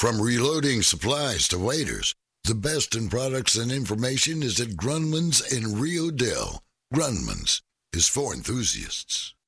From reloading supplies to waiters, the best in products and information is at Grunman's in Rio Dale. Grunman's is for enthusiasts.